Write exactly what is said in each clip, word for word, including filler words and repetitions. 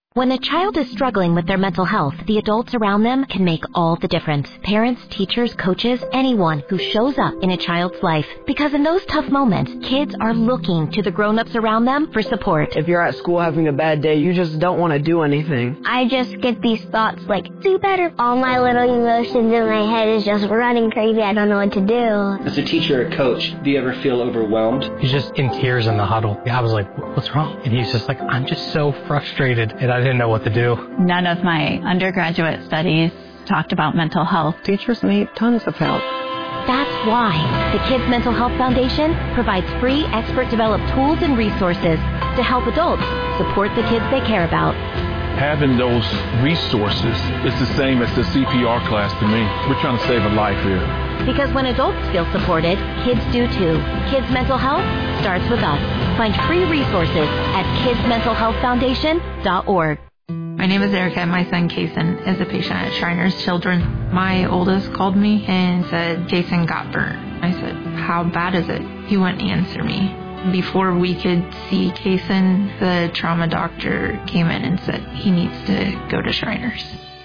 When a child is struggling with their mental health, the adults around them can make all the difference. Parents, teachers, coaches, anyone who shows up in a child's life. Because in those tough moments, kids are looking to the grown-ups around them for support. If you're at school having a bad day, you just don't want to do anything. I just get these thoughts like, do better. All my little emotions in my head is just running crazy. I don't know what to do. As a teacher or coach, do you ever feel overwhelmed? He's just in tears in the huddle. I was like, what's wrong? And he's just like, I'm just so frustrated. And I I didn't know what to do. None of my undergraduate studies talked about mental health. Teachers need tons of help. That's why the Kids Mental Health Foundation provides free expert-developed tools and resources to help adults support the kids they care about. Having those resources is the same as the C P R class to me. We're trying to save a life here. Because when adults feel supported, kids do too. Kids Mental Health starts with us. Find free resources at kids mental health foundation dot org. My name is Erica. My son, Kason, is a patient at Shriners Children. My oldest called me and said, Jason got burnt. I said, how bad is it? He wouldn't answer me. Before we could see Kason, the trauma doctor came in and said he needs to go to Shriners.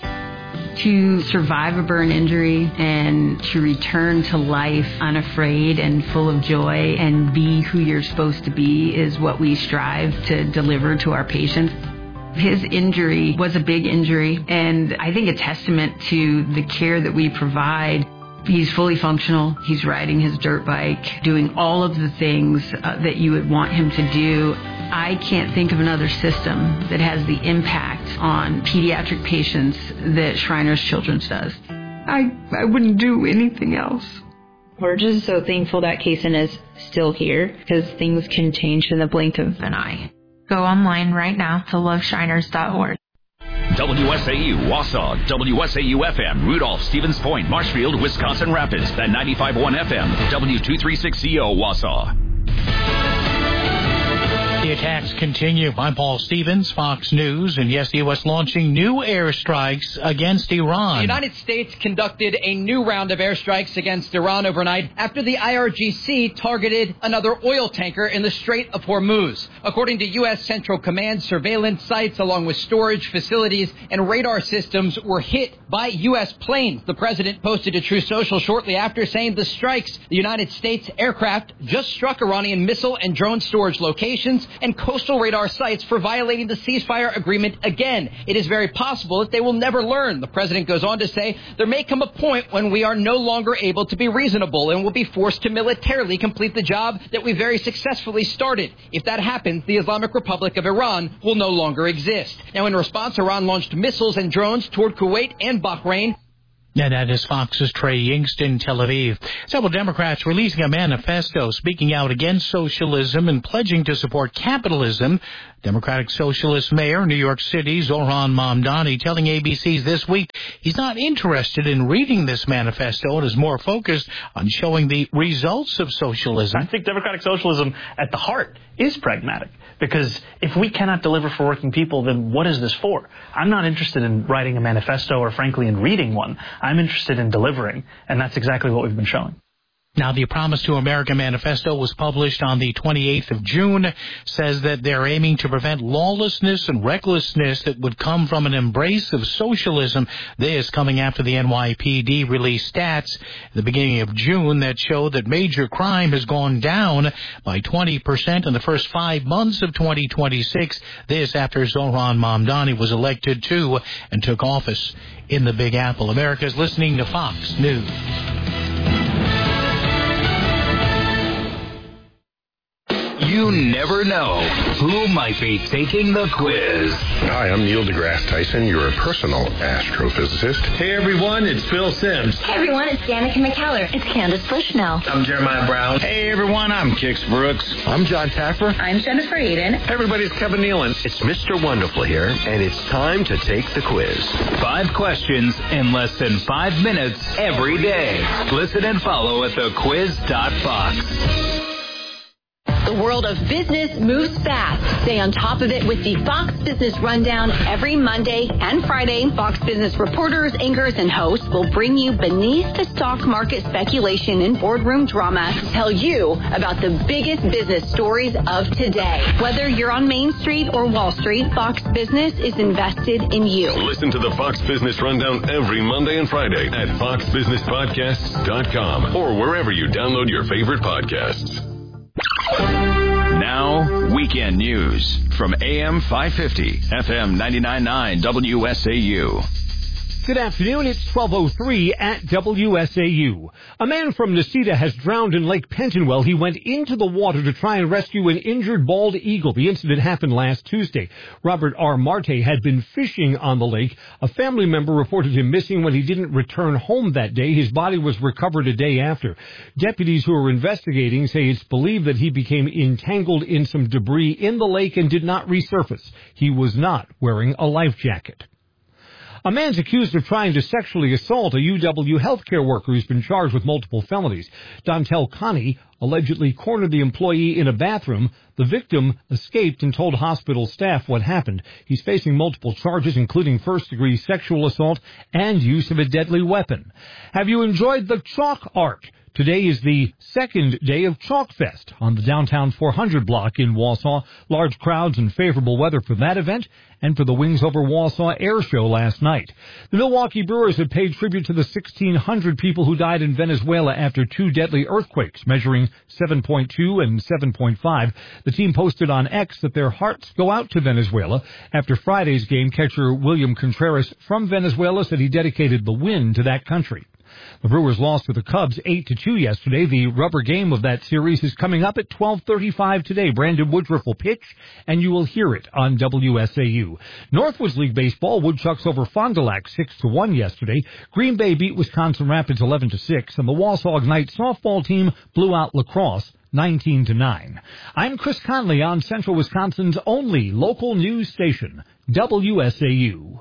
To survive a burn injury and to return to life unafraid and full of joy and be who you're supposed to be is what we strive to deliver to our patients. His injury was a big injury, and I think a testament to the care that we provide. He's fully functional. He's riding his dirt bike, doing all of the things uh, that you would want him to do. I can't think of another system that has the impact on pediatric patients that Shriners Children's does. I, I wouldn't do anything else. We're just so thankful that Kason is still here because things can change in the blink of an eye. Go online right now to love shriners dot org. W S A U, Wausau, W S A U F M, Rudolph, Stevens Point, Marshfield, Wisconsin Rapids, at ninety-five point one F M, W two thirty-six C O, Wausau. The attacks continue. I'm Paul Stevens, Fox News, and yes, the U S launching new airstrikes against Iran. The United States conducted a new round of airstrikes against Iran overnight after the I R G C targeted another oil tanker in the Strait of Hormuz. According to U S Central Command, surveillance sites along with storage facilities and radar systems were hit by U S planes. The president posted a Truth Social shortly after saying the strikes, the United States aircraft just struck Iranian missile and drone storage locations and coastal radar sites for violating the ceasefire agreement again. It is very possible that they will never learn. The president goes on to say there may come a point when we are no longer able to be reasonable and will be forced to militarily complete the job that we very successfully started. If that happens, the Islamic Republic of Iran will no longer exist. Now, in response, Iran launched missiles and drones toward Kuwait and Bahrain. And that is Fox's Trey Yingst in Tel Aviv. Several Democrats releasing a manifesto speaking out against socialism and pledging to support capitalism. Democratic Socialist Mayor, New York City, Zohran Mamdani, telling A B C's This Week he's not interested in reading this manifesto and is more focused on showing the results of socialism. I think democratic socialism at the heart is pragmatic, because if we cannot deliver for working people, then what is this for? I'm not interested in writing a manifesto or, frankly, in reading one. I'm interested in delivering, and that's exactly what we've been showing. Now, the Promise to America manifesto was published on the twenty-eighth of June, says that they're aiming to prevent lawlessness and recklessness that would come from an embrace of socialism. This coming after the N Y P D released stats at the beginning of June that showed that major crime has gone down by twenty percent in the first five months of twenty twenty-six. This after Zohran Mamdani was elected to and took office in the Big Apple. America's listening to Fox News. You never know who might be taking the quiz. Hi, I'm Neil deGrasse Tyson, your personal astrophysicist. Hey, everyone, it's Phil Sims. Hey, everyone, it's Danica McKellar. It's Candace Bushnell. I'm Jeremiah Brown. Hey, everyone, I'm Kix Brooks. I'm John Taffer. I'm Jennifer Eden. Hey, everybody, it's Kevin Nealon. It's Mister Wonderful here, and it's time to take the quiz. Five questions in less than five minutes every day. Listen and follow at the quiz dot fox. The world of business moves fast. Stay on top of it with the Fox Business Rundown every Monday and Friday. Fox Business reporters, anchors, and hosts will bring you beneath the stock market speculation and boardroom drama to tell you about the biggest business stories of today. Whether you're on Main Street or Wall Street, Fox Business is invested in you. Listen to the Fox Business Rundown every Monday and Friday at fox business podcasts dot com or wherever you download your favorite podcasts. Now, weekend news from A M five fifty, F M ninety-nine point nine W S A U. Good afternoon. It's twelve oh three at W S A U. A man from Necedah has drowned in Lake Pentonwell. He went into the water to try and rescue an injured bald eagle. The incident happened last Tuesday. Robert R. Marte had been fishing on the lake. A family member reported him missing when he didn't return home that day. His body was recovered a day after. Deputies who are investigating say it's believed that he became entangled in some debris in the lake and did not resurface. He was not wearing a life jacket. A man's accused of trying to sexually assault a U W healthcare worker who's been charged with multiple felonies. Dontel Connie allegedly cornered the employee in a bathroom. The victim escaped and told hospital staff what happened. He's facing multiple charges, including first-degree sexual assault and use of a deadly weapon. Have you enjoyed the chalk art? Today is the second day of Chalk Fest on the downtown four hundred block in Wausau. Large crowds and favorable weather for that event and for the Wings Over Wausau air show last night. The Milwaukee Brewers have paid tribute to the sixteen hundred people who died in Venezuela after two deadly earthquakes measuring seven point two and seven point five. The team posted on X that their hearts go out to Venezuela. After Friday's game, catcher William Contreras from Venezuela said he dedicated the win to that country. The Brewers lost to the Cubs eight to two yesterday. The rubber game of that series is coming up at twelve thirty-five today. Brandon Woodruff will pitch, and you will hear it on W S A U. Northwoods League Baseball, Woodchucks over Fond du Lac six to one yesterday. Green Bay beat Wisconsin Rapids eleven to six, and the Wausau Ignite softball team blew out La Crosse nineteen to nine. I'm Chris Conley on Central Wisconsin's only local news station, W S A U.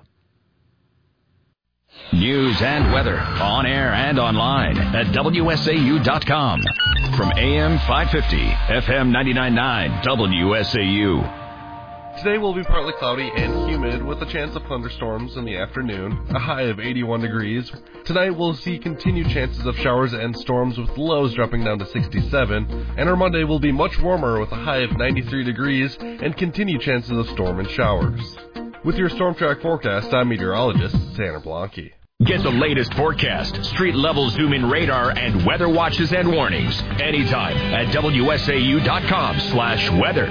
News and weather on air and online at W S A U dot com. From A M five fifty, F M ninety-nine point nine W S A U. Today will be partly cloudy and humid with a chance of thunderstorms in the afternoon, a high of eighty-one degrees. Tonight we'll see continued chances of showers and storms with lows dropping down to sixty-seven, and our Monday will be much warmer with a high of ninety-three degrees and continued chances of storm and showers. With your Storm Track forecast, I'm meteorologist Tanner Blanke. Get the latest forecast, street-level zoom-in radar, and weather watches and warnings anytime at W S A U dot com slash weather.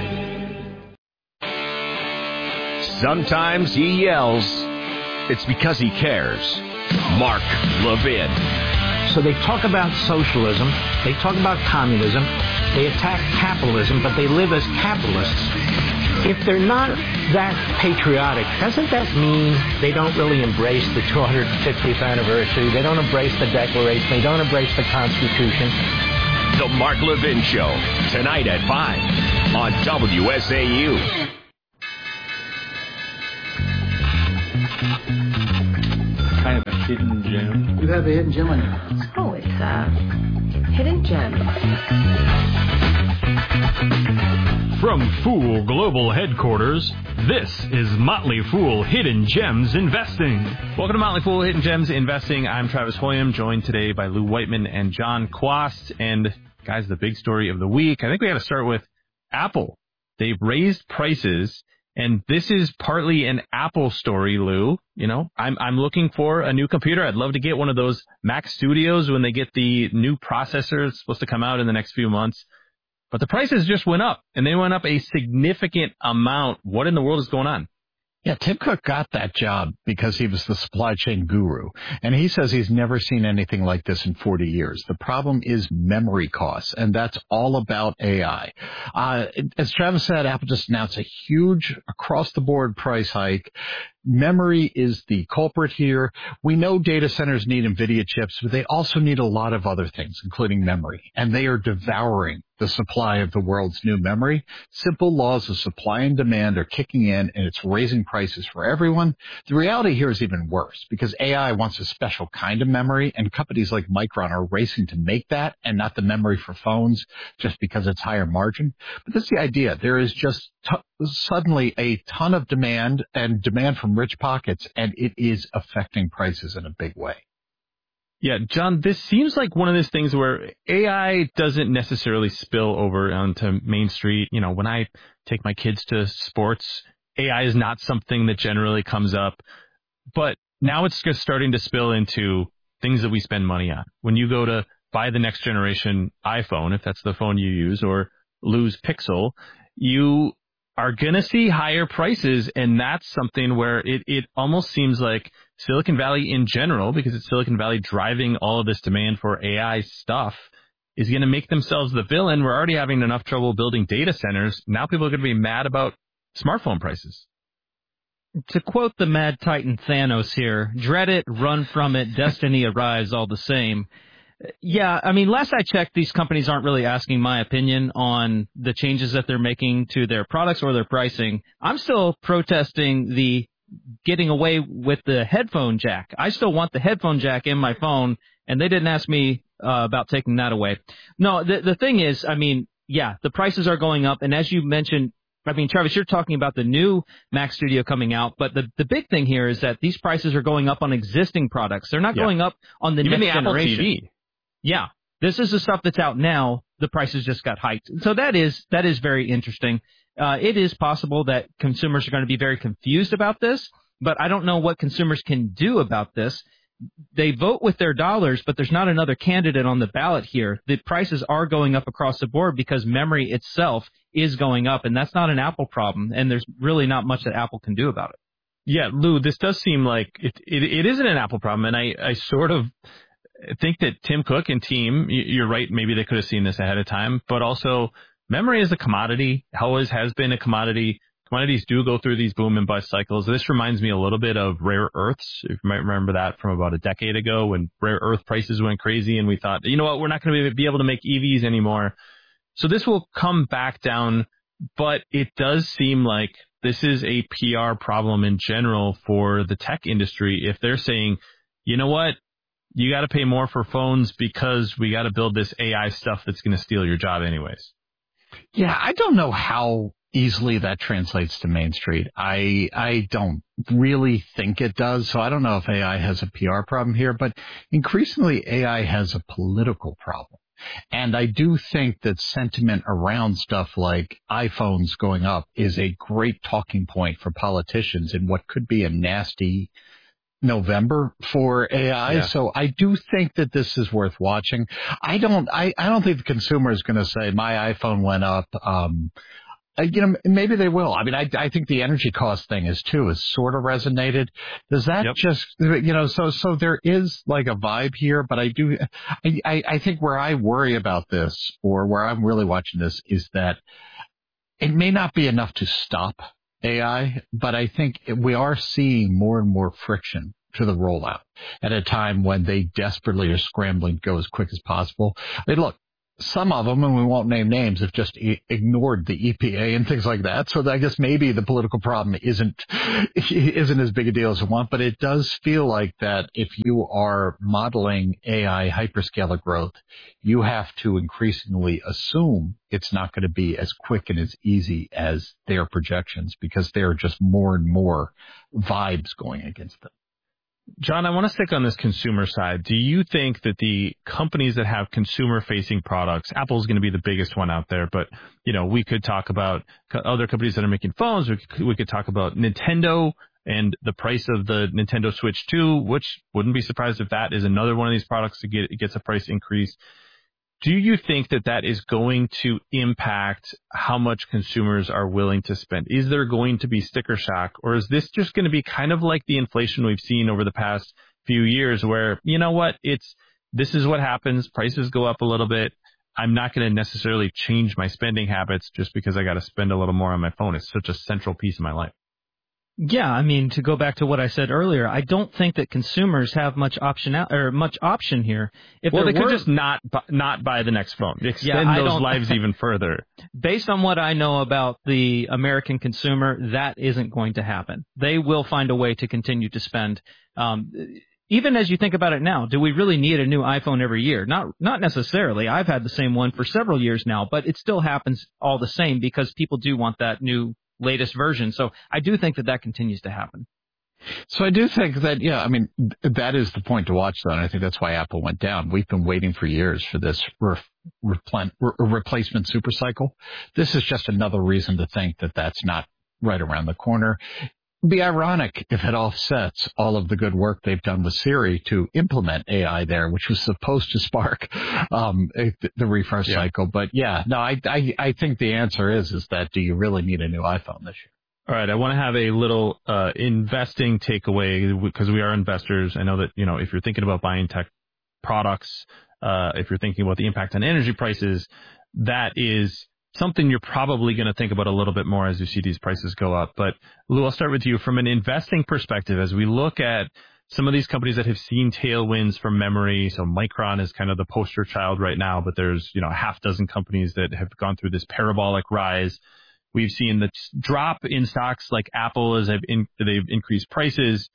Sometimes he yells. It's because he cares. Mark Levin. So they talk about socialism, they talk about communism, they attack capitalism, but they live as capitalists. If they're not that patriotic, doesn't that mean they don't really embrace the two hundred fiftieth anniversary? They don't embrace the Declaration. They don't embrace the Constitution. The Mark Levin Show, tonight at five on W S A U. Kind of a hidden gem. You have a hidden gem on your hands. Oh, it's a hidden gem. From Fool Global Headquarters, this is Motley Fool Hidden Gems Investing. Welcome to Motley Fool Hidden Gems Investing. I'm Travis Hoyam, joined today by Lou Whiteman and John Quast. And guys, the big story of the week, I think we got to start with Apple. They've raised prices, and this is partly an Apple story, Lou. You know, I'm I'm looking for a new computer. I'd love to get one of those Mac Studios when they get the new processor. It's supposed to come out in the next few months. But the prices just went up, and they went up a significant amount. What in the world is going on? Yeah, Tim Cook got that job because he was the supply chain guru. And he says he's never seen anything like this in forty years. The problem is memory costs, and that's all about A I. Uh, as Travis said, Apple just announced a huge across-the-board price hike. memory is the culprit here. We know data centers need NVIDIA chips, but they also need a lot of other things, including memory. And they are devouring the supply of the world's new memory. Simple laws of supply and demand are kicking in, and it's raising prices for everyone. The reality here is even worse, because A I wants a special kind of memory, and companies like Micron are racing to make that and not the memory for phones just because it's higher margin. But that's the idea. There is just t- suddenly a ton of demand and demand from rich pockets, and it is affecting prices in a big way. Yeah, John, this seems like one of those things where A I doesn't necessarily spill over onto Main Street. You know, when I take my kids to sports, A I is not something that generally comes up. But now it's just starting to spill into things that we spend money on. When you go to buy the next generation iPhone, if that's the phone you use, or lose Pixel, you are going to see higher prices, and that's something where it, it almost seems like Silicon Valley in general, because it's Silicon Valley driving all of this demand for A I stuff, is going to make themselves the villain. We're already having enough trouble building data centers. Now people are going to be mad about smartphone prices. To quote the mad titan Thanos here, dread it, run from it, destiny arrives all the same. Yeah, I mean, last I checked, these companies aren't really asking my opinion on the changes that they're making to their products or their pricing. I'm still protesting the getting away with the headphone jack. I still want the headphone jack in my phone, and they didn't ask me uh, about taking that away. No, the, the thing is, I mean, yeah, the prices are going up, and as you mentioned, I mean, Travis, you're talking about the new Mac Studio coming out, but the, the big thing here is that these prices are going up on existing products. They're not yeah. going up on the Even next the generation. Apple T V. Yeah, this is the stuff that's out now. The prices just got hiked. So that is that is very interesting. Uh, it is possible that consumers are going to be very confused about this, but I don't know what consumers can do about this. They vote with their dollars, but there's not another candidate on the ballot here. The prices are going up across the board because memory itself is going up, and that's not an Apple problem, and there's really not much that Apple can do about it. Yeah, Lou, this does seem like it, it, it isn't an Apple problem, and I, I sort of think that Tim Cook and team, you're right, maybe they could have seen this ahead of time, but also memory is a commodity, always has been a commodity. Commodities do go through these boom and bust cycles. This reminds me a little bit of rare earths. If you might remember that from about a decade ago when rare earth prices went crazy and we thought, you know what, we're not going to be able to make E Vs anymore. So this will come back down, but it does seem like this is a P R problem in general for the tech industry. If they're saying, you know what, you got to pay more for phones because we got to build this A I stuff that's going to steal your job anyways. Yeah, I don't know how easily that translates to Main Street. I I don't really think it does, so I don't know if A I has a P R problem here, but increasingly A I has a political problem. And I do think that sentiment around stuff like iPhones going up is a great talking point for politicians in what could be a nasty November for A I. Yeah. So I do think that this is worth watching. I don't, I, I don't think the consumer is going to say my iPhone went up. Um, you know, maybe they will. I mean, I, I think the energy cost thing is too, is sort of resonated. Does that yep. just, you know, so, so there is like a vibe here, but I do, I, I think where I worry about this or where I'm really watching this is that it may not be enough to stop A I, but I think we are seeing more and more friction to the rollout at a time when they desperately are scrambling to go as quick as possible. I mean, look, some of them, and we won't name names, have just e- ignored the E P A and things like that. So I guess maybe the political problem isn't isn't as big a deal as we want, but it does feel like that if you are modeling A I hyperscaler growth, you have to increasingly assume it's not going to be as quick and as easy as their projections because there are just more and more vibes going against them. John, I want to stick on this consumer side. Do you think that the companies that have consumer-facing products, Apple's going to be the biggest one out there, but, you know, we could talk about other companies that are making phones. We could, we could talk about Nintendo and the price of the Nintendo Switch two, which wouldn't be surprised if that is another one of these products that get, gets a price increase. Do you think that that is going to impact how much consumers are willing to spend? Is there going to be sticker shock, or is this just going to be kind of like the inflation we've seen over the past few years where, you know what, it's this is what happens, prices go up a little bit. I'm not going to necessarily change my spending habits just because I got to spend a little more on my phone. It's such a central piece of my life. Yeah, I mean, to go back to what I said earlier, I don't think that consumers have much option out, or much option here. If well, they were, could just not not buy the next phone. Extend yeah, those lives even further. Based on what I know about the American consumer, that isn't going to happen. They will find a way to continue to spend. Um, even as you think about it now, do we really need a new iPhone every year? Not not necessarily. I've had the same one for several years now, but it still happens all the same because people do want that new latest version. So I do think that that continues to happen. So I do think that, yeah, I mean, that is the point to watch, though, and I think that's why Apple went down. We've been waiting for years for this re- replen- re- replacement supercycle. This is just another reason to think that that's not right around the corner. It'd be ironic if it offsets all of the good work they've done with Siri to implement A I there, which was supposed to spark um, the refresh yeah. cycle. But yeah, no, I, I I think the answer is is that do you really need a new iPhone this year? All right, I want to have a little uh, investing takeaway because we are investors. I know that, you know, if you're thinking about buying tech products, uh, if you're thinking about the impact on energy prices, that is something you're probably going to think about a little bit more as you see these prices go up. But Lou, I'll start with you. From an investing perspective, as we look at some of these companies that have seen tailwinds from memory, so Micron is kind of the poster child right now, but there's, you know, a half dozen companies that have gone through this parabolic rise. We've seen the drop in stocks like Apple as they've, in, they've increased prices.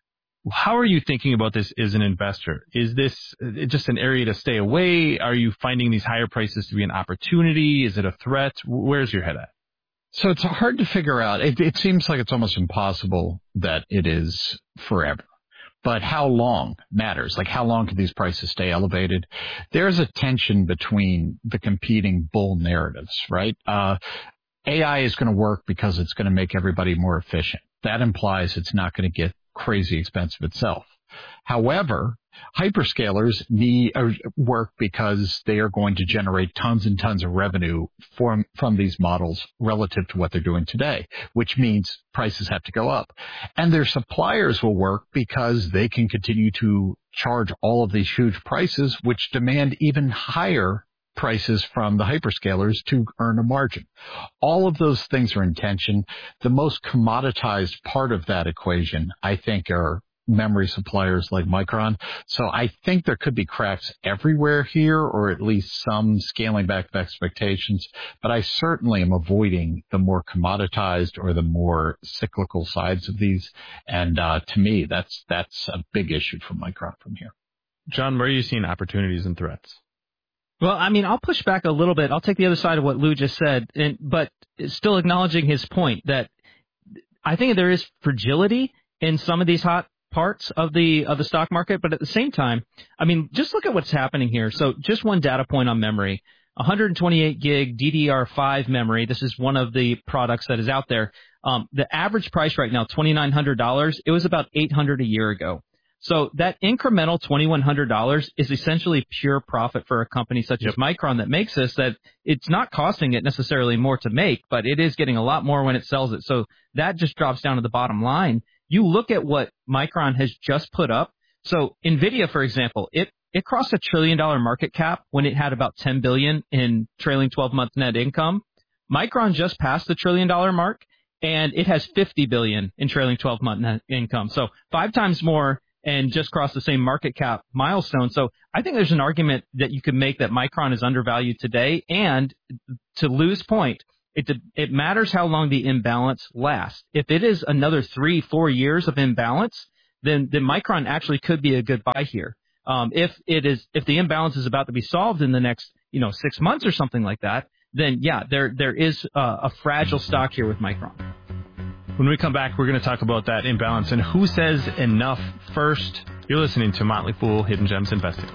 How are you thinking about this as an investor? Is this just an area to stay away? Are you finding these higher prices to be an opportunity? Is it a threat? Where's your head at? So it's hard to figure out. It, it seems like it's almost impossible that it is forever. But how long matters. Like, how long can these prices stay elevated? There's a tension between the competing bull narratives, right? Uh, A I is going to work because it's going to make everybody more efficient. That implies it's not going to get crazy expensive itself. However, hyperscalers need uh, work because they are going to generate tons and tons of revenue from from these models relative to what they're doing today, which means prices have to go up. And their suppliers will work because they can continue to charge all of these huge prices, which demand even higher prices from the hyperscalers to earn a margin. All of those things are in tension. The most commoditized part of that equation, I think, are memory suppliers like Micron. So I think there could be cracks everywhere here, or at least some scaling back of expectations. But I certainly am avoiding the more commoditized or the more cyclical sides of these. And uh, to me, that's that's a big issue for Micron from here. John, where are you seeing opportunities and threats? Well, I mean, I'll push back a little bit. I'll take the other side of what Lou just said, and, but still acknowledging his point that I think there is fragility in some of these hot parts of the of the stock market. But at the same time, I mean, just look at what's happening here. So just one data point on memory, one hundred twenty-eight gig D D R five memory. This is one of the products that is out there. Um, the average price right now, twenty-nine hundred dollars. It was about eight hundred dollars a year ago. So that incremental twenty-one hundred dollars is essentially pure profit for a company such yep. as Micron that makes this, that it's not costing it necessarily more to make, but it is getting a lot more when it sells it. So that just drops down to the bottom line. You look at what Micron has just put up. So NVIDIA, for example, it, it crossed a trillion dollar market cap when it had about ten billion in trailing twelve month net income. Micron just passed the trillion dollar mark and it has fifty billion in trailing twelve month net income. So five times more and just crossed the same market cap milestone. So I think there's an argument that you could make that Micron is undervalued today. And to Lou's point, it it matters how long the imbalance lasts. If it is another three, four years of imbalance, then, then Micron actually could be a good buy here. Um, if it is, if the imbalance is about to be solved in the next, you know, six months or something like that, then yeah, there there is a, a fragile stock here with Micron. When we come back, we're going to talk about that imbalance and who says enough first. You're listening to Motley Fool Hidden Gems Investing.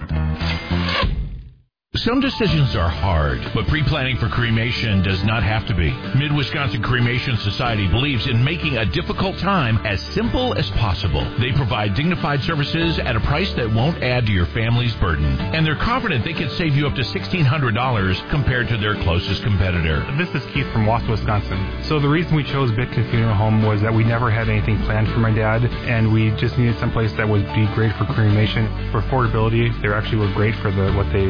Some decisions are hard, but pre-planning for cremation does not have to be. Mid-Wisconsin Cremation Society believes in making a difficult time as simple as possible. They provide dignified services at a price that won't add to your family's burden. And they're confident they can save you up to sixteen hundred dollars compared to their closest competitor. This is Keith from Wausau, Wisconsin. So the reason we chose Bitkin Funeral Home was that we never had anything planned for my dad, and we just needed someplace that would be great for cremation. For affordability, they actually were great for the what they charge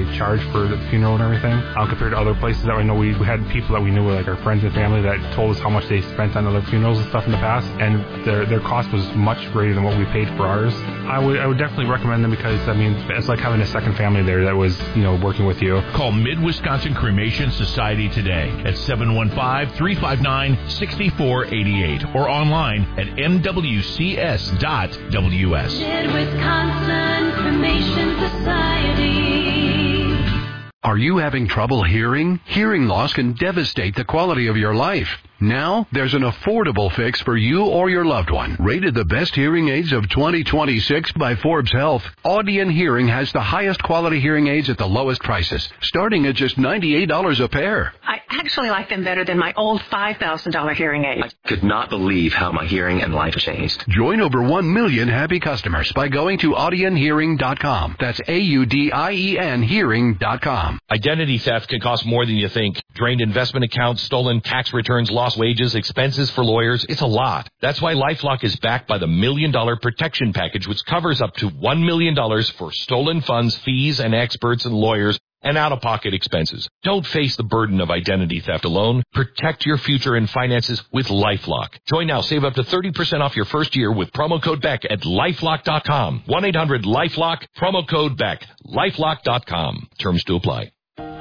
for the funeral and everything, um, compared to other places that I know we, we had people that we knew, like our friends and family, that told us how much they spent on other funerals and stuff in the past, and their their cost was much greater than what we paid for ours. I would I would definitely recommend them because, I mean, it's like having a second family there that was, you know, working with you. Call Mid-Wisconsin Cremation Society today at seven one five, three five nine, six four eight eight or online at m w c s dot w s. Mid-Wisconsin Cremation Society. Are you having trouble hearing? Hearing loss can devastate the quality of your life. Now, there's an affordable fix for you or your loved one. Rated the best hearing aids of twenty twenty-six by Forbes Health, Audion Hearing has the highest quality hearing aids at the lowest prices, starting at just ninety-eight dollars a pair. I actually like them better than my old five thousand dollars hearing aid. I could not believe how my hearing and life changed. Join over one million happy customers by going to audion hearing dot com. That's A U D I E N hearing dot com. Identity theft can cost more than you think. Drained investment accounts, stolen tax returns, lost wages, expenses for lawyers. It's a lot. That's why LifeLock is backed by the Million Dollar Protection Package, which covers up to one million dollars for stolen funds, fees, and experts and lawyers, and out-of-pocket expenses. Don't face the burden of identity theft alone. Protect your future and finances with LifeLock. Join now. Save up to thirty percent off your first year with promo code Beck at lifelock dot com. one eight hundred LifeLock, promo code Beck. lifelock dot com. Terms to apply.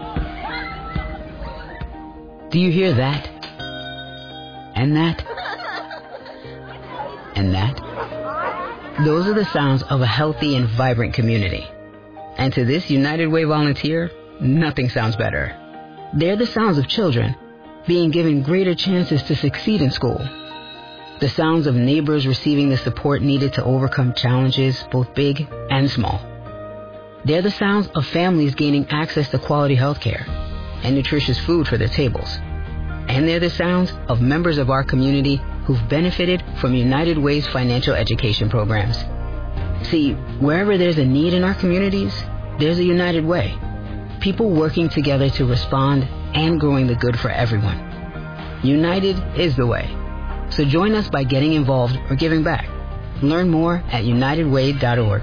Do you hear that? And that? And that? Those are the sounds of a healthy and vibrant community. And to this United Way volunteer, nothing sounds better. They're the sounds of children being given greater chances to succeed in school. The sounds of neighbors receiving the support needed to overcome challenges, both big and small. They're the sounds of families gaining access to quality health care and nutritious food for their tables. And they're the sounds of members of our community who've benefited from United Way's financial education programs. See, wherever there's a need in our communities, there's a United Way. People working together to respond and growing the good for everyone. United is the way. So join us by getting involved or giving back. Learn more at united way dot org.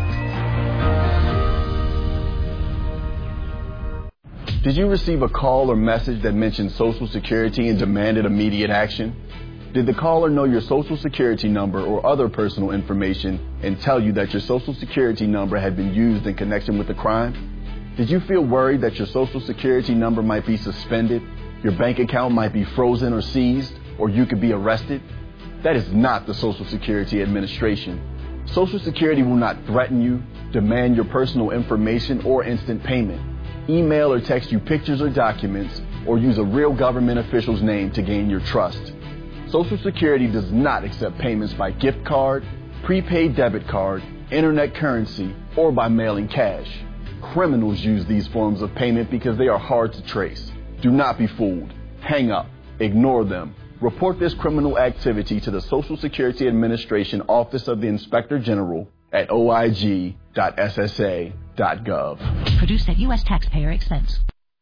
Did you receive a call or message that mentioned Social Security and demanded immediate action? Did the caller know your Social Security number or other personal information and tell you that your Social Security number had been used in connection with a crime? Did you feel worried that your Social Security number might be suspended, your bank account might be frozen or seized, or you could be arrested? That is not the Social Security Administration. Social Security will not threaten you, demand your personal information, or instant payment, email or text you pictures or documents, or use a real government official's name to gain your trust. Social Security does not accept payments by gift card, prepaid debit card, internet currency, or by mailing cash. Criminals use these forms of payment because they are hard to trace. Do not be fooled. Hang up. Ignore them. Report this criminal activity to the Social Security Administration Office of the Inspector General at o i g dot s s a dot gov. Produced at U S taxpayer expense.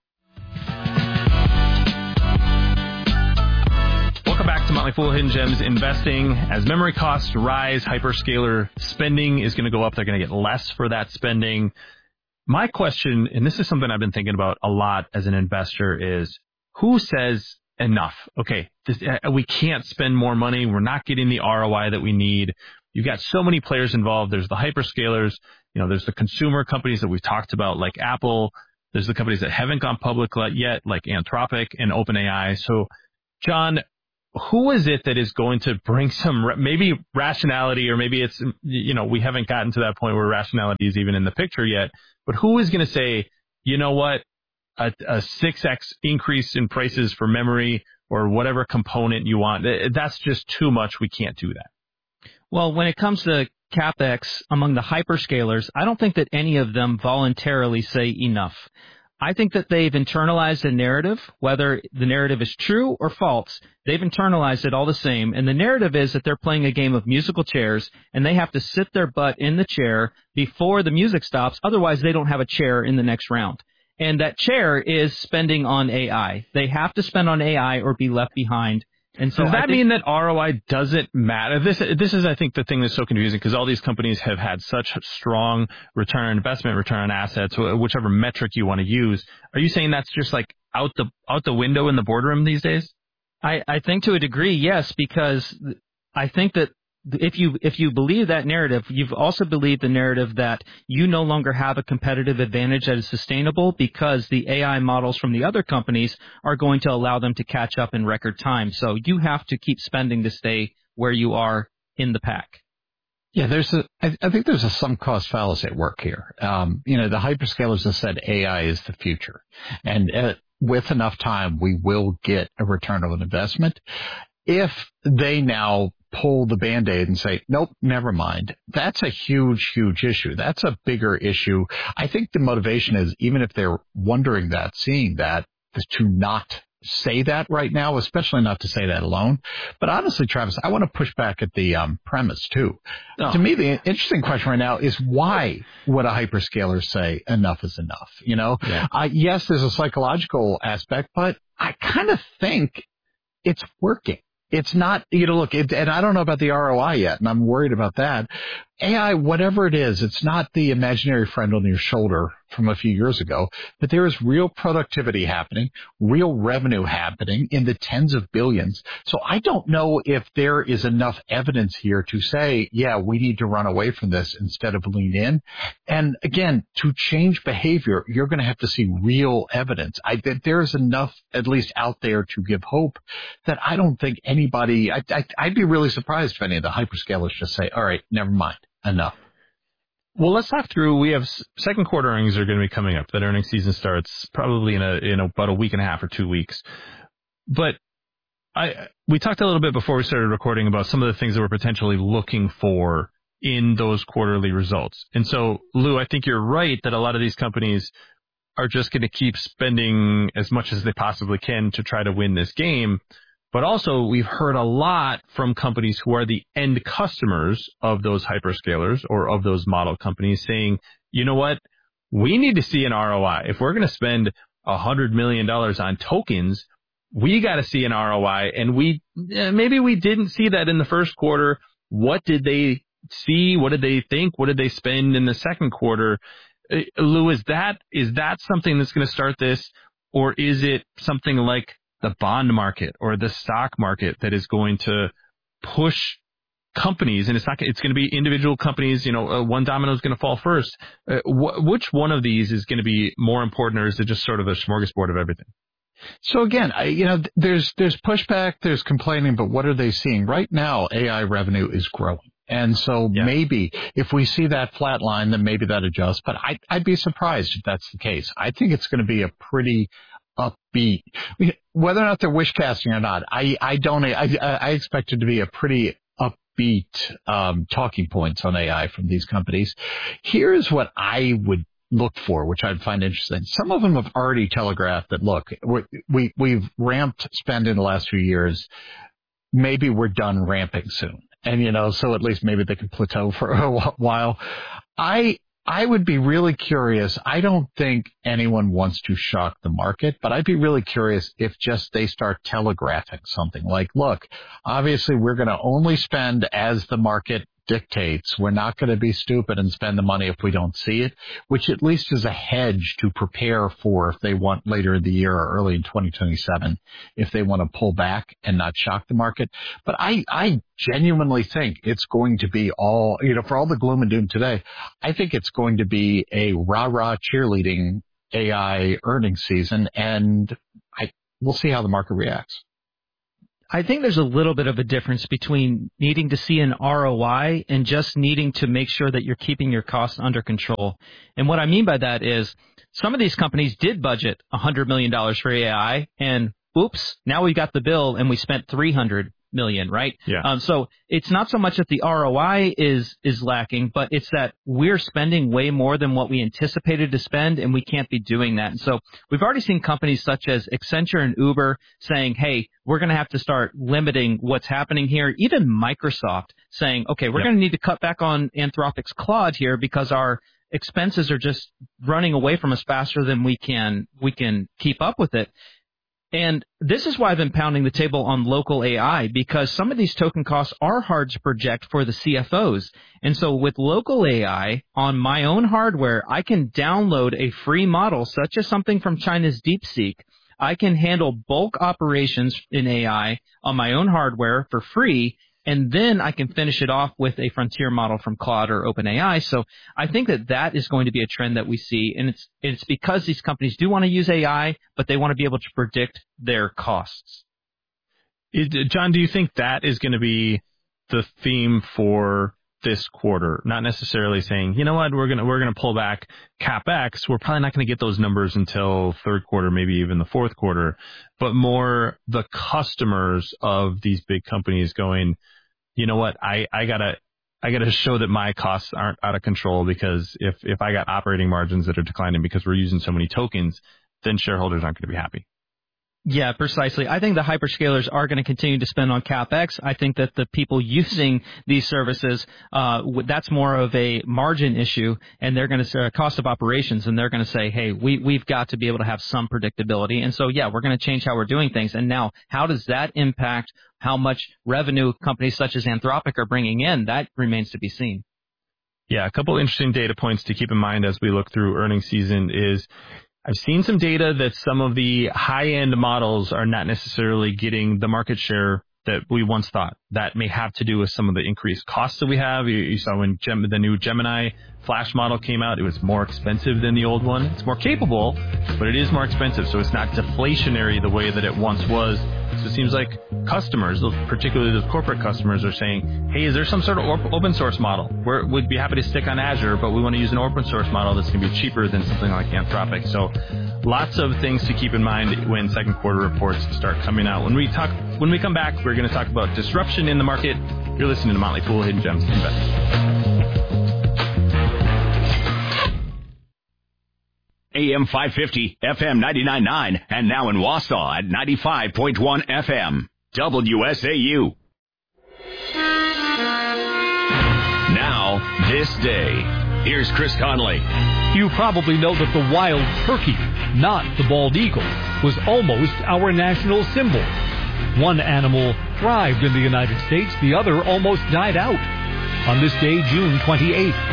Welcome back to Motley Fool Hidden Gems Investing. As memory costs rise, hyperscaler spending is going to go up. They're going to get less for that spending. My question, and this is something I've been thinking about a lot as an investor, is who says enough? Okay, this, uh, we can't spend more money. We're not getting the R O I that we need. You've got so many players involved. There's the hyperscalers. You know, there's the consumer companies that we've talked about, like Apple. There's the companies that haven't gone public yet, like Anthropic and OpenAI. So, John, who is it that is going to bring some maybe rationality, or maybe it's, you know, we haven't gotten to that point where rationality is even in the picture yet, but who is going to say, you know what, a, a six X increase in prices for memory or whatever component you want, that's just too much. We can't do that. Well, when it comes to CapEx among the hyperscalers, I don't think that any of them voluntarily say enough. I think that they've internalized a narrative, whether the narrative is true or false. They've internalized it all the same. And the narrative is that they're playing a game of musical chairs, and they have to sit their butt in the chair before the music stops. Otherwise, they don't have a chair in the next round. And that chair is spending on A I. They have to spend on A I or be left behind. And so does that think, mean that R O I doesn't matter? This this is, I think, the thing that's so confusing because all these companies have had such strong return on investment, return on assets, whichever metric you want to use. Are you saying that's just like out the out the window in the boardroom these days? I, I think to a degree, yes, because I think that if you if you believe that narrative, you've also believed the narrative that you no longer have a competitive advantage that is sustainable because the A I models from the other companies are going to allow them to catch up in record time. So you have to keep spending to stay where you are in the pack. Yeah, there's a, I, I think there's a sunk cost fallacy at work here. Um, you know, the hyperscalers have said A I is the future. And uh, with enough time, we will get a return on investment. If they now pull the Band-Aid and say, nope, never mind, that's a huge, huge issue. That's a bigger issue. I think the motivation is, even if they're wondering that, seeing that, is to not say that right now, especially not to say that alone. But honestly, Travis, I want to push back at the um, premise, too. Oh. To me, the interesting question right now is why would a hyperscaler say enough is enough? You know, yeah. uh, yes, there's a psychological aspect, but I kind of think it's working. It's not, you know, look, it, and I don't know about the R O I yet, and I'm worried about that. A I, whatever it is, it's not the imaginary friend on your shoulder from a few years ago, but there is real productivity happening, real revenue happening in the tens of billions. So I don't know if there is enough evidence here to say, yeah, we need to run away from this instead of lean in. And again, to change behavior, you're going to have to see real evidence. I think there's enough, at least out there, to give hope that I don't think anybody, I, I, I'd be really surprised if any of the hyperscalers just say, all right, never mind. Enough. Well, let's talk through. We have second quarter earnings are going to be coming up. That earnings season starts probably in a in about a week and a half or two weeks. But I we talked a little bit before we started recording about some of the things that we're potentially looking for in those quarterly results. And so, Lou, I think you're right that a lot of these companies are just going to keep spending as much as they possibly can to try to win this game. But also, we've heard a lot from companies who are the end customers of those hyperscalers or of those model companies saying, you know what, we need to see an R O I. If we're going to spend one hundred million dollars on tokens, we got to see an R O I. And we maybe we didn't see that in the first quarter. What did they see? What did they think? What did they spend in the second quarter? Lou, is that is that something that's going to start this? Or is it something like the bond market or the stock market that is going to push companies, and it's not, it's going to be individual companies, you know, uh, one domino is going to fall first. Uh, wh- which one of these is going to be more important, or is it just sort of a smorgasbord of everything? So again, I, you know, there's, there's pushback, there's complaining, but what are they seeing? Right now, A I revenue is growing. And so yeah. maybe if we see that flat line, then maybe that adjusts, but I, I'd be surprised if that's the case. I think it's going to be a pretty upbeat, whether or not they're wish casting or not. I, I don't, I, I expect it to be a pretty upbeat, um, talking points on A I from these companies. Here's what I would look for, which I'd find interesting. Some of them have already telegraphed that, look, we're, we, we've ramped spend in the last few years. Maybe we're done ramping soon. And, you know, so at least maybe they can plateau for a while. I, I would be really curious. I don't think anyone wants to shock the market, but I'd be really curious if just they start telegraphing something like, look, obviously we're going to only spend as the market dictates. We're not going to be stupid and spend the money if we don't see it, which at least is a hedge to prepare for if they want later in the year or early in twenty twenty-seven, if they want to pull back and not shock the market. But I, I genuinely think it's going to be all, you know, for all the gloom and doom today, I think it's going to be a rah-rah cheerleading A I earnings season, and I, we'll see how the market reacts. I think there's a little bit of a difference between needing to see an R O I and just needing to make sure that you're keeping your costs under control. And what I mean by that is some of these companies did budget one hundred million dollars for A I, and oops, now we got the bill and we spent three hundred million, right? Yeah. Um, so it's not so much that the R O I is is lacking, but it's that we're spending way more than what we anticipated to spend, and we can't be doing that. And so we've already seen companies such as Accenture and Uber saying, hey, we're going to have to start limiting what's happening here. Even Microsoft saying, okay, we're yep. going to need to cut back on Anthropic's Claude here because our expenses are just running away from us faster than we can we can keep up with it. And this is why I've been pounding the table on local A I, because some of these token costs are hard to project for the C F Os. And so with local A I on my own hardware, I can download a free model, such as something from China's DeepSeek. I can handle bulk operations in A I on my own hardware for free, and then I can finish it off with a frontier model from Claude or OpenAI. So I think that that is going to be a trend that we see, and it's it's because these companies do want to use A I, but they want to be able to predict their costs. It, John, do you think that is going to be the theme for this quarter? Not necessarily saying, you know what, we're gonna we're gonna pull back CapEx. We're probably not going to get those numbers until third quarter, maybe even the fourth quarter, but more the customers of these big companies going, you know what, I, I gotta I gotta show that my costs aren't out of control, because if if I got operating margins that are declining because we're using so many tokens, then shareholders aren't going to be happy. Yeah, precisely. I think the hyperscalers are going to continue to spend on CapEx. I think that the people using these services, uh, that's more of a margin issue, and they're going to say uh, cost of operations, and they're going to say, hey, we, we've got to be able to have some predictability. And so, yeah, we're going to change how we're doing things. And now, how does that impact how much revenue companies such as Anthropic are bringing in? That remains to be seen. Yeah, a couple interesting data points to keep in mind as we look through earnings season is I've seen some data that some of the high-end models are not necessarily getting the market share that we once thought. That may have to do with some of the increased costs that we have. You, you saw when Gem, the new Gemini Flash model came out, it was more expensive than the old one. It's more capable, but it is more expensive, so it's not deflationary the way that it once was. So it seems like customers, particularly those corporate customers, are saying, hey, is there some sort of op- open source model? We're, we'd be happy to stick on Azure, but we want to use an open source model that's going to be cheaper than something like Anthropic. So lots of things to keep in mind when second quarter reports start coming out. When we talk, when we come back, we're going to talk about disruption in the market. You're listening to Motley Fool Hidden Gems Investing. A M five fifty, F M ninety-nine point nine, and now in Wausau at ninety-five point one F M. W S A U. Now, this day. Here's Chris Conley. You probably know that the wild turkey, not the bald eagle, was almost our national symbol. One animal thrived in the United States, the other almost died out. On this day, June twenty-eighth.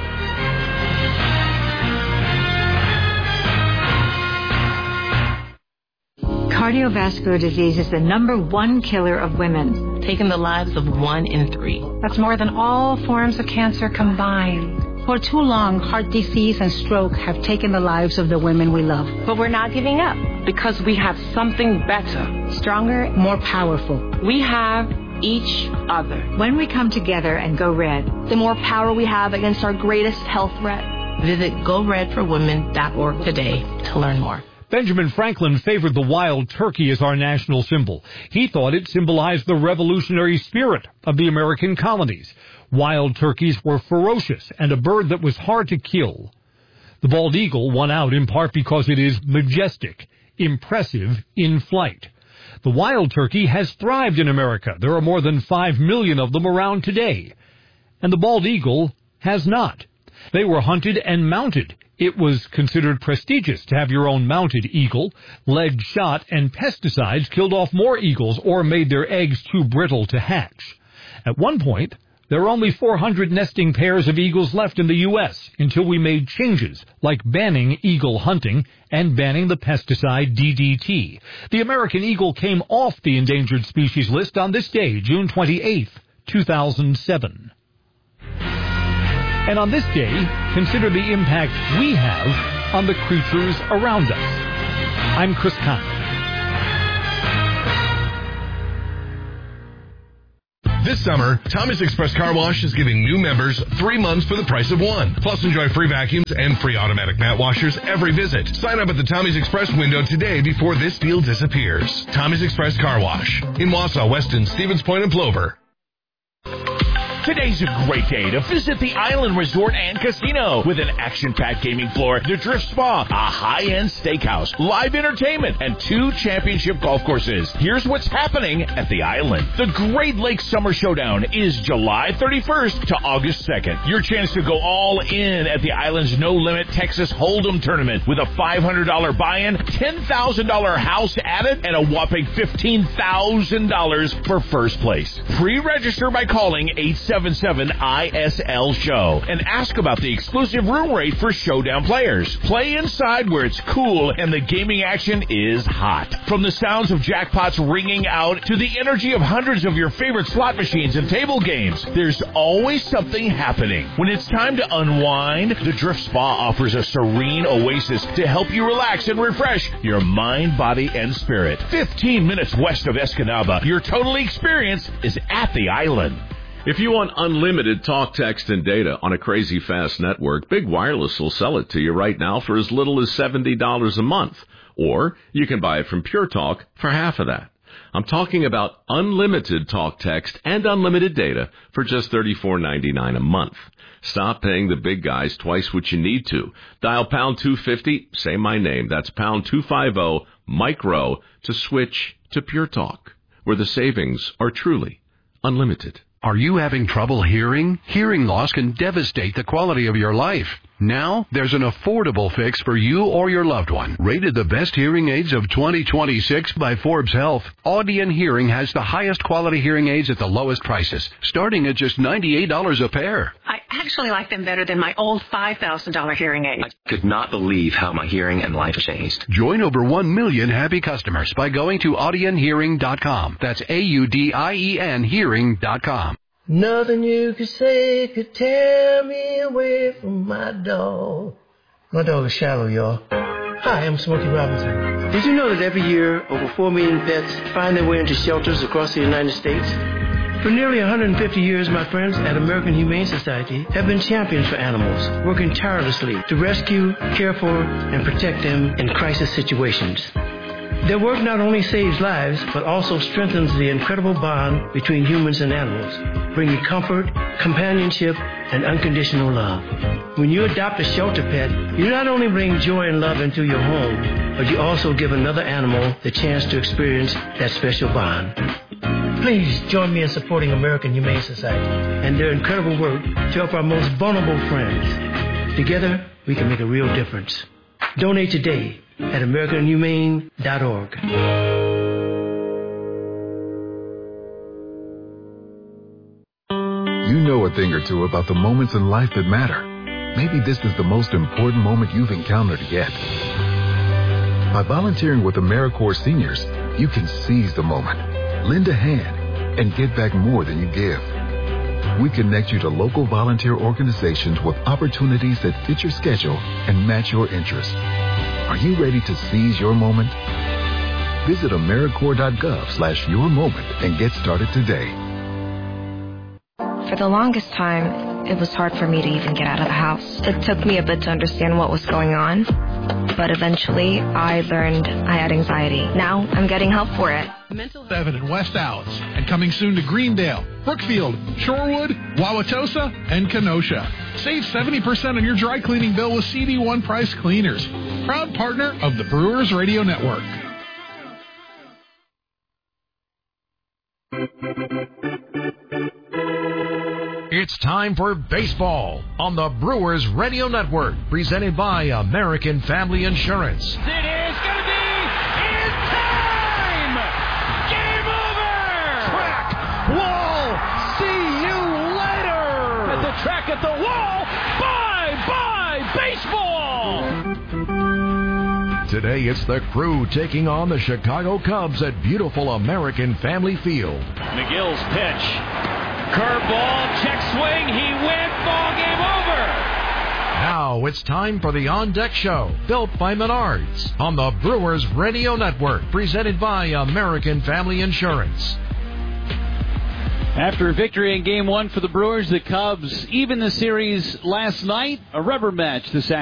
Cardiovascular disease is the number one killer of women, taking the lives of one in three. That's more than all forms of cancer combined. For too long, heart disease and stroke have taken the lives of the women we love. But we're not giving up, because we have something better. Stronger, more powerful. We have each other. When we come together and go red, the more power we have against our greatest health threat. Visit go red for women dot org today to learn more. Benjamin Franklin favored the wild turkey as our national symbol. He thought it symbolized the revolutionary spirit of the American colonies. Wild turkeys were ferocious and a bird that was hard to kill. The bald eagle won out in part because it is majestic, impressive in flight. The wild turkey has thrived in America. There are more than five million of them around today. And the bald eagle has not. They were hunted and mounted. It was considered prestigious to have your own mounted eagle. Lead shot and pesticides killed off more eagles or made their eggs too brittle to hatch. At one point, there were only four hundred nesting pairs of eagles left in the U S until we made changes, like banning eagle hunting and banning the pesticide D D T. The American eagle came off the endangered species list on this day, June twenty-eighth, two thousand seven. And on this day, consider the impact we have on the creatures around us. I'm Chris Conley. This summer, Tommy's Express Car Wash is giving new members three months for the price of one. Plus, enjoy free vacuums and free automatic mat washers every visit. Sign up at the Tommy's Express window today before this deal disappears. Tommy's Express Car Wash in Wausau, Weston, Stevens Point, and Plover. Today's a great day to visit the Island Resort and Casino with an action-packed gaming floor, the Drift Spa, a high-end steakhouse, live entertainment, and two championship golf courses. Here's what's happening at the Island. The Great Lakes Summer Showdown is July thirty-first to August second. Your chance to go all in at the Island's no-limit Texas Hold'em tournament with a five hundred dollars buy-in, ten thousand dollars house added, and a whopping fifteen thousand dollars for first place. Pre-register by calling eight seven seven I S L show and ask about the exclusive room rate for Showdown players. Play inside where it's cool and the gaming action is hot. From the sounds of jackpots ringing out to the energy of hundreds of your favorite slot machines and table games, there's always something happening. When it's time to unwind, the Drift Spa offers a serene oasis to help you relax and refresh your mind, body, and spirit. fifteen minutes west of Escanaba, your total experience is at the Island. If you want unlimited talk, text, and data on a crazy fast network, Big Wireless will sell it to you right now for as little as seventy dollars a month. Or you can buy it from Pure Talk for half of that. I'm talking about unlimited talk, text, and unlimited data for just thirty-four ninety-nine a month. Stop paying the big guys twice what you need to. Dial pound two fifty, say my name. That's pound two fifty, micro, to switch to Pure Talk, where the savings are truly unlimited. Are you having trouble hearing? Hearing loss can devastate the quality of your life. Now, there's an affordable fix for you or your loved one. Rated the best hearing aids of twenty twenty-six by Forbes Health, Audion Hearing has the highest quality hearing aids at the lowest prices, starting at just ninety-eight dollars a pair. I actually like them better than my old five thousand dollars hearing aid. I could not believe how my hearing and life changed. Join over one million happy customers by going to audion hearing dot com. That's A U D I E N hearing dot com. Nothing you could say could tear me away from my dog. My dog is Shallow, y'all. Hi, I'm Smokey Robinson. Did you know that every year over four million pets find their way into shelters across the United States? For nearly one hundred fifty years, my friends at American Humane Society have been champions for animals, working tirelessly to rescue, care for, and protect them in crisis situations. Their work not only saves lives, but also strengthens the incredible bond between humans and animals, bringing comfort, companionship, and unconditional love. When you adopt a shelter pet, you not only bring joy and love into your home, but you also give another animal the chance to experience that special bond. Please join me in supporting American Humane Society and their incredible work to help our most vulnerable friends. Together, we can make a real difference. Donate today at american humane dot org. You know a thing or two about the moments in life that matter. Maybe this is the most important moment you've encountered yet. By volunteering with AmeriCorps Seniors, you can seize the moment, lend a hand, and get back more than you give. We connect you to local volunteer organizations with opportunities that fit your schedule and match your interests. Are you ready to seize your moment? Visit AmeriCorps dot gov slash your moment and get started today. For the longest time, it was hard for me to even get out of the house. It took me a bit to understand what was going on, but eventually I learned I had anxiety. Now I'm getting help for it. Seven in West Allis, and coming soon to Greendale, Brookfield, Shorewood, Wauwatosa, and Kenosha. Save seventy percent on your dry cleaning bill with C D one Price Cleaners. Proud partner of the Brewers Radio Network. It's time for baseball on the Brewers Radio Network, presented by American Family Insurance. It is going to be in time! Game over! Track, wall, see you later! At the track, at the wall, bye-bye baseball! Today it's the Crew taking on the Chicago Cubs at beautiful American Family Field. McGill's pitch. Curveball, check swing, he went, ball game over. Now it's time for the On Deck Show, built by Menards, on the Brewers Radio Network, presented by American Family Insurance. After a victory in Game one for the Brewers, the Cubs even the series last night. A rubber match this afternoon.